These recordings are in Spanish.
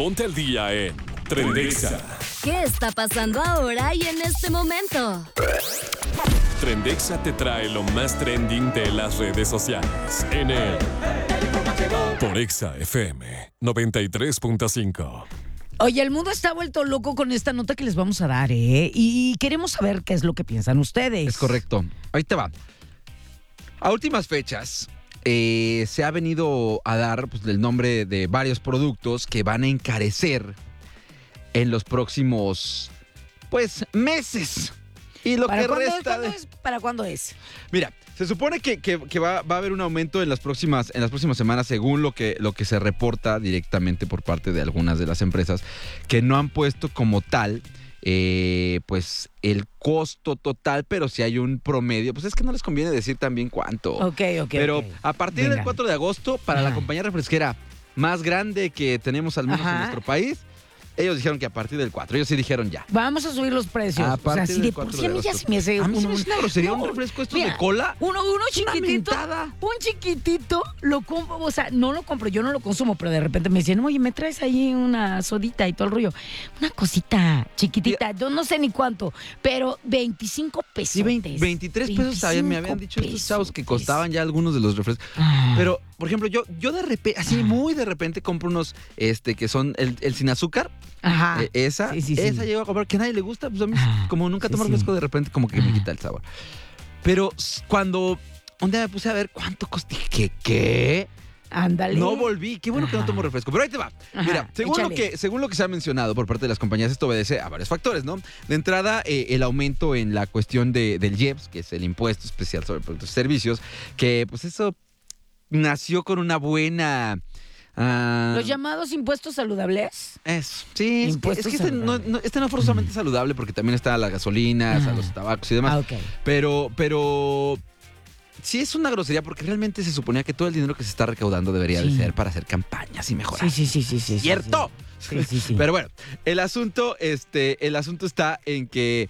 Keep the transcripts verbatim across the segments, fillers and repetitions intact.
Ponte al día en Trendexa. ¿Qué está pasando ahora y en este momento? Trendexa te trae lo más trending de las redes sociales en el por Exa F M noventa y tres punto cinco. Oye, el mundo está vuelto loco con esta nota que les vamos a dar, ¿eh? Y queremos saber qué es lo que piensan ustedes. Es correcto. Ahí te va. A últimas fechas eh, se ha venido a dar pues, el nombre de varios productos que van a encarecer en los próximos, pues, meses. Y lo ¿Para que cuándo, resta ¿cuándo de... es? ¿Para cuándo es? Mira, se supone que, que, que va, va a haber un aumento en las próximas, en las próximas semanas, según lo que, lo que se reporta directamente por parte de algunas de las empresas, que no han puesto como tal, eh, pues, el costo total, pero si hay un promedio. Pues es que no les conviene decir también cuánto. Ok, ok, Pero ok. a partir Venga. del cuatro de agosto, para Ajá. la compañía refresquera más grande que tenemos al menos Ajá. en nuestro país, ellos dijeron que a partir del cuatro, ellos sí dijeron ya. Vamos a subir los precios. A o sea, partir si del de por cuatro sí a de mí ya agosto. se me hace... A mí se me un- hace una grosería, No, un refresco estos mira, de cola. Uno, uno Es una chiquitito, mentada. un chiquitito, lo compro, o sea, no lo compro, yo no lo consumo, pero de repente me dicen, oye, me traes ahí una sodita y todo el rollo. Una cosita chiquitita, yo no sé ni cuánto, pero veinticinco pesos. Sí, veinte, veintitrés pesos también me habían dicho estos chavos que costaban ya algunos de los refrescos. Ah. Pero, por ejemplo, yo, yo de repente, así Ah. muy de repente compro unos este que son el, el sin azúcar. Ajá. Eh, esa, Sí, sí, sí. esa llego a comprar, que a nadie le gusta, pues a mí, Ah, como nunca sí, tomo sí. refresco, de repente como que me Ah. quita el sabor. Pero s- cuando un día me puse a ver cuánto costó, dije, ¿qué? Ándale. No volví, qué bueno que no Ajá. tomo refresco. Pero ahí te va. Ajá, Mira, según lo, échale. que, según lo que se ha mencionado por parte de las compañías, esto obedece a varios factores, ¿no? De entrada, eh, el aumento en la cuestión de, del I E P S, que es el impuesto especial sobre productos y servicios, que pues eso nació con una buena... ah, Los llamados impuestos saludables. Eso, sí, es que, Impuestos es que este, no, saludables. no- este no es forzosamente saludable porque también está a las gasolinas, a Ah. los tabacos y demás. Ah, ok. Pero, pero sí es una grosería porque realmente se suponía que todo el dinero que se está recaudando debería Sí. de ser para hacer campañas y mejorar. Sí, sí, sí, sí, sí. sí, ¡Cierto! Sí, sí, sí. Pero bueno, el asunto, este, el asunto está en que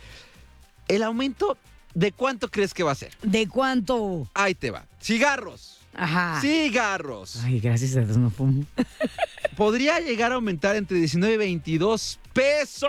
el aumento, ¿de cuánto crees que va a ser? ¿De cuánto? Ahí te va. Cigarros. Ajá. Cigarros. Ay, gracias a Dios no fumo. Podría llegar a aumentar entre diecinueve y veintidós pesos.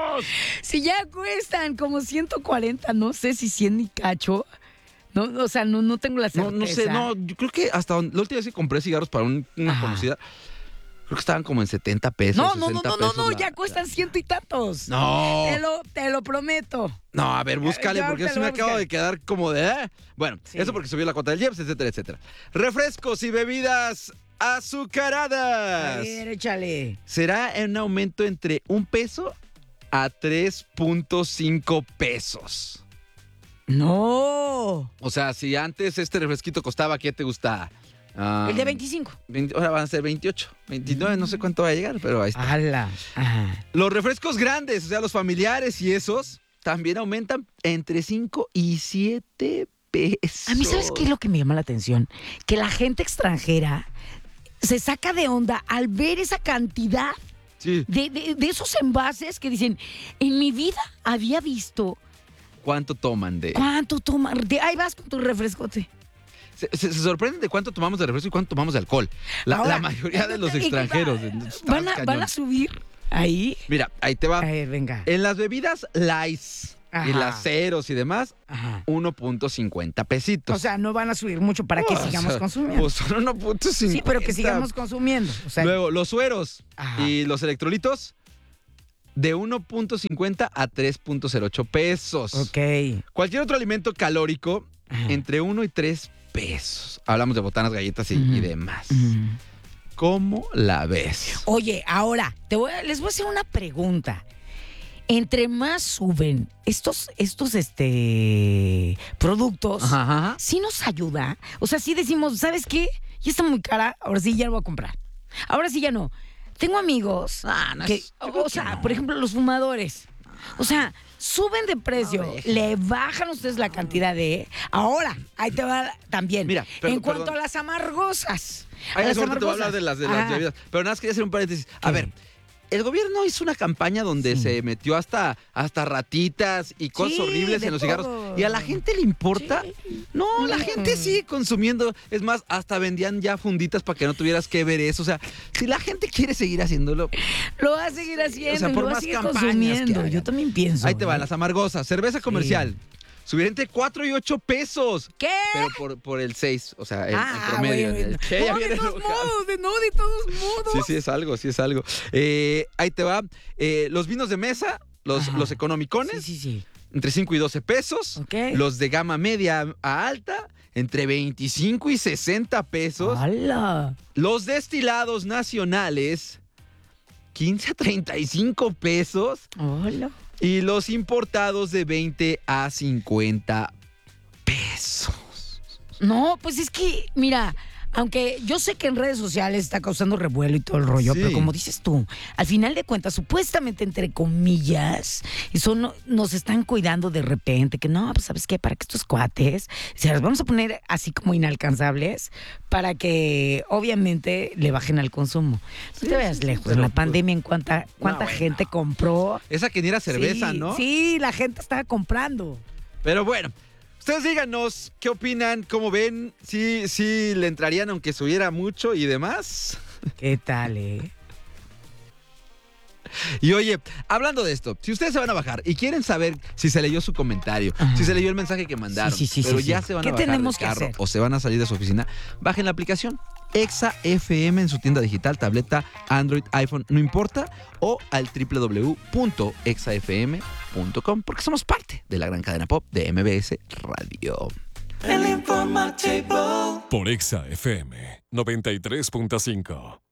Si ya cuestan como ciento cuarenta, no sé si cien ni cacho. No, o sea, no, no tengo la No, certeza. no sé, no, yo creo que hasta donde- la última vez que compré cigarros para un- una Ajá. conocida, creo que estaban como en setenta pesos. No, no, no, sesenta no, no, pesos no, la- ya cuestan ciento y tantos. No. Te lo, te lo prometo. No, a ver, búscale, Ya, porque ahorita eso lo me voy a acabo buscar. de quedar como de... ¿eh? Bueno, Sí. eso porque subió la cuota del I E P S, etcétera, etcétera. Refrescos y bebidas A azucaradas. ver, échale. Será un aumento entre un peso a tres punto cinco pesos. No. O sea, si antes este refresquito costaba, ¿qué te gusta? Ah, El de veinticinco. veinte ahora van a ser veintiocho, veintinueve, no sé cuánto va a llegar, pero ahí está. ¡Hala! Ajá. Los refrescos grandes, o sea, los familiares y esos, también aumentan entre cinco y siete pesos. A mí, ¿sabes qué es lo que me llama la atención? Que la gente extranjera se saca de onda al ver esa cantidad Sí. de, de- de esos envases que dicen, en mi vida había visto ¿Cuánto toman de...? cuánto toma. de- ahí vas con tu refrescote. Se, se- se sorprenden de cuánto tomamos de refresco y cuánto tomamos de alcohol. La, Ahora, la mayoría de los y- y- extranjeros. Van a, Estás van a cañón. subir ahí. Mira, ahí te va. A ver, venga. En las bebidas Lice y Ajá. las ceros y demás, Ajá. uno punto cincuenta pesitos. O sea, no van a subir mucho para que O sigamos sea, consumiendo. Pues son uno punto cincuenta. Sí, pero que sigamos consumiendo. O sea, Luego, los sueros Ajá. y los electrolitos de uno punto cincuenta a tres punto cero ocho pesos. ok. Cualquier otro alimento calórico Ajá. entre uno y tres pesos. Hablamos de botanas, galletas y, Ujú. y demás. Ujú. ¿Cómo la ves? Oye, ahora, te voy a- les voy a hacer una pregunta. Entre más suben estos, estos este, productos, Ajá, ajá. ¿sí nos ayuda? O sea, sí decimos, ¿sabes qué? Ya está muy cara, ahora sí ya lo voy a comprar. Ahora sí ya no. Tengo amigos Ah, no que, es- yo creo o que sea, no. por ejemplo, los fumadores. O sea, suben de precio, No, deja. le bajan ustedes la cantidad de... Ahora, ahí te va también. Mira, perdón, en cuanto perdón. a las amargosas. Ahí a las ahorita te voy a hablar amargosas. de las, de las Ajá. bebidas. Pero nada más quería hacer un paréntesis. A ¿Qué? ver, el gobierno hizo una campaña donde Sí. se metió hasta, hasta ratitas y cosas Sí, horribles de en los cigarros. todo. ¿Y a la gente le importa? Sí. No, la Mm. gente sigue consumiendo. Es más, hasta vendían ya funditas para que no tuvieras que ver eso. O sea, si la gente quiere seguir haciéndolo, Lo va a seguir haciendo, o sea, y por lo va a más seguir campañas que consumiendo. hagan. Yo también pienso. ahí te van ¿eh? las amargosas. Cerveza comercial. Subir entre cuatro y ocho pesos. ¿Qué? Pero por, por el seis, o sea, el, el Ah, promedio. bueno, el Che ya no, de viene todos enojado. modos, de no, de todos modos. Sí, sí, es algo, sí es algo. Eh, ahí te va. Eh, los vinos de mesa, los, Ajá. los economicones, Sí, sí, sí. entre cinco y doce pesos. Ok. Los de gama media a alta, entre veinticinco y sesenta pesos. ¡Hala! Los destilados nacionales, quince a treinta y cinco pesos. ¡Hola! Y los importados de veinte a cincuenta pesos. No, pues es que, mira, aunque yo sé que en redes sociales está causando revuelo y todo el rollo, Sí. pero como dices tú, al final de cuentas, supuestamente, entre comillas, eso no- nos están cuidando de repente, que no, pues sabes qué, para que estos cuates se las vamos a poner así como inalcanzables para que obviamente le bajen al consumo. No Sí, te veas sí, sí, lejos, pero, en la pues, pandemia, en cuánta, cuánta bueno. gente compró. Esa que ni era cerveza, Sí, ¿no? Sí, la gente estaba comprando. Pero bueno, ustedes díganos qué opinan, cómo ven, si, si le entrarían aunque subiera mucho y demás. ¿Qué tal, eh? Y oye, hablando de esto, si ustedes se van a bajar y quieren saber si se leyó su comentario, Ajá. si se leyó el mensaje que mandaron, Sí, sí, sí, pero sí, ya sí. se van ¿Qué a bajar tenemos del que carro hacer? o se van a salir de su oficina, bajen la aplicación Exa F M en su tienda digital, tableta, Android, iPhone, no importa, o al doble u doble u doble u punto exa f m punto com, porque somos parte de la gran cadena pop de M B S Radio. Por Exa F M noventa y tres punto cinco.